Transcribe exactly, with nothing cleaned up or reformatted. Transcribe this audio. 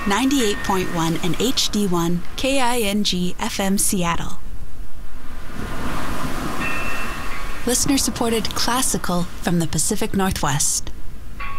ninety-eight point one and H D one K I N G F M Seattle. Listener-supported classical from the Pacific Northwest.